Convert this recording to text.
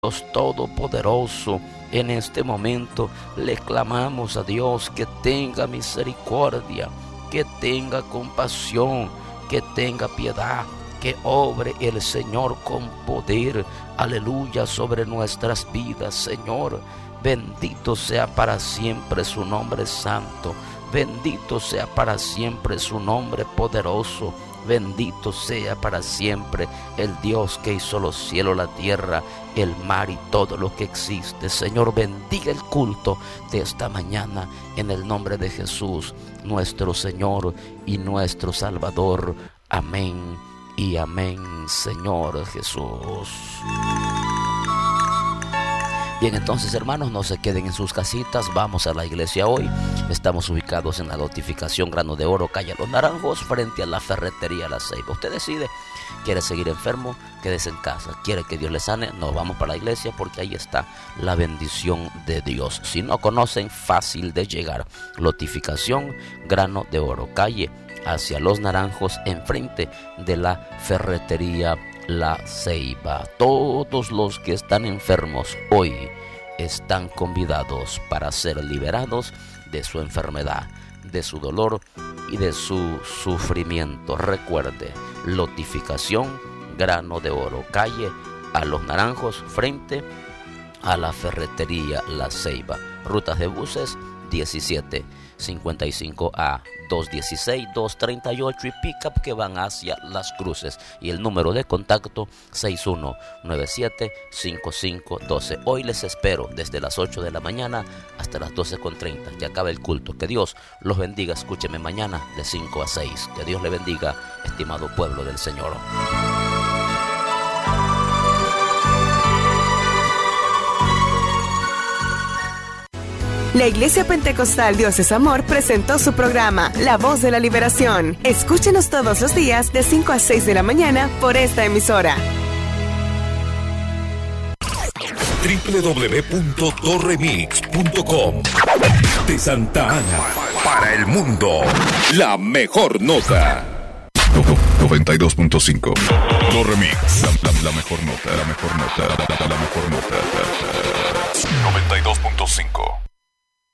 Dios Todopoderoso, en este momento le clamamos a Dios que tenga misericordia, que tenga compasión, que tenga piedad, que obre el Señor con poder, aleluya, sobre nuestras vidas, Señor. Bendito sea para siempre su nombre santo, bendito sea para siempre su nombre poderoso. Bendito sea para siempre el Dios que hizo los cielos, la tierra, el mar y todo lo que existe. Señor, bendiga el culto de esta mañana en el nombre de Jesús, nuestro Señor y nuestro Salvador. Amén y amén, Señor Jesús. Bien, entonces, hermanos, no se queden en sus casitas, vamos a la iglesia hoy. Estamos ubicados en la notificación Grano de Oro, calle Los Naranjos, frente a la ferretería La Ceiba. Usted decide, quiere seguir enfermo, quédese en casa. Quiere que Dios le sane, no, vamos para la iglesia porque ahí está la bendición de Dios. Si no conocen, fácil de llegar. Notificación Grano de Oro, calle hacia Los Naranjos, enfrente de la ferretería La Ceiba. Todos los que están enfermos hoy están convidados para ser liberados de su enfermedad, de su dolor y de su sufrimiento. Recuerde, notificación Grano de Oro, calle a Los Naranjos, frente a la ferretería La Ceiba. Rutas de buses 1755A, 216, 238 y pickup que van hacia Las Cruces. Y el número de contacto 6197-5512. Hoy les espero desde las 8 de la mañana hasta las 12:30, que acabe el culto. Que Dios los bendiga. Escúcheme mañana de 5 a 6. Que Dios le bendiga, estimado pueblo del Señor. La Iglesia Pentecostal Dios es Amor presentó su programa La Voz de la Liberación. Escúchenos todos los días de 5 a 6 de la mañana por esta emisora. www.torremix.com. De Santa Ana para el mundo, la mejor nota. 92.5. Torremix, la mejor nota, la mejor nota, la mejor nota. 92.5.